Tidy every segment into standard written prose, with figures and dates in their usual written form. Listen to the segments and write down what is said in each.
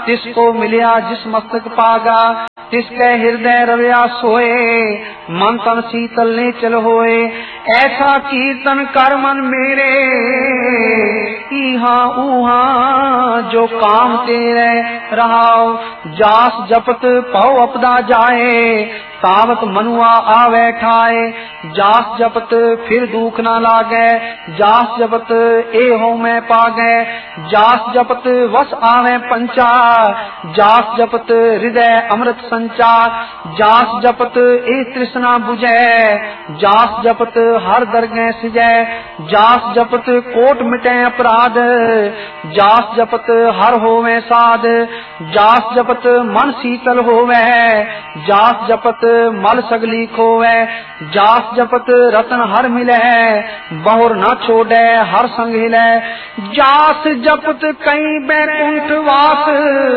तिसको मिलिया जिस मस्तक पागा, तिसके हृदय रविया सोए, मन तन शीतल ने चल होए। ऐसा कीर्तन कर मन मेरे, इहा उहा जो काम तेरे रहाओ। जास जपत पाओ अपदा जाए, तावत मनुआ आवे ठाए। जास जपत फिर दुख ना लागे, जास जपत ए हो मैं पागे। जास जपत वस आवे पंचा, जास जपत हृदय अमृत संचार। जास जपत ए तृष्णा बुझे, जास जपत हर दरगह सिजे। जास जपत कोट मिटे अपराध, जास जपत हर होवे साध। जास जपत मन शीतल होवे, जास जपत मल सगली खोवे। जास जपत रतन हर मिले, बहुर न छोड़े हर संग हिले। जास जपत कई बैकुंठ वास,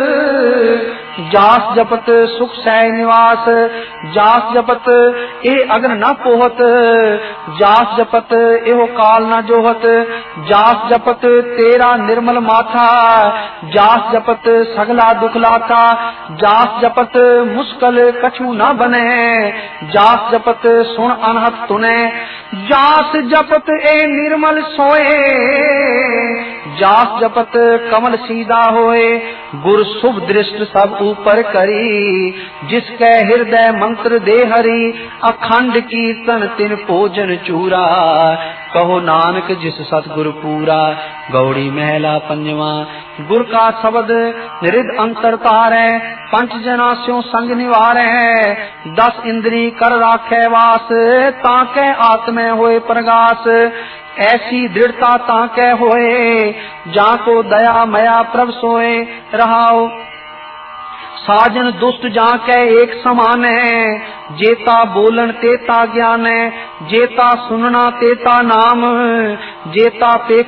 जास जपत सुख सह निवास। जास जपत ए अग्न न पोहत, जास जपत एहो काल न जोहत। जास जपत तेरा निर्मल माथा, जास जपत सगला दुख लाथा। जास जपत मुश्किल कछु न बने, जास जपत सुन अनहत तुने। जास जपत ए निर्मल सोए, जास जपत कमल सीधा होए। गुर शुभ दृष्ट सब ऊपर करी, जिसके हृदय मंत्र दे हरि। अखंड कीर्तन तिन भोजन चूरा, कहो नानक जिस सतगुरु पूरा। गौड़ी महला पंजवा। गुर का शब्द हृद अंतर तारै, पंच जना स्यों संग निवारै। 10 इंद्री कर राखे वास, ताके आत्मे होए प्रगास। ऐसी दृढ़ता ताके होए, जाको दया मया प्रभ सोए रहाओ। साजन दुष्ट जाके एक समान है, जेता बोलन तेता ज्ञान है। जेता सुनना तेता नाम, जेता पे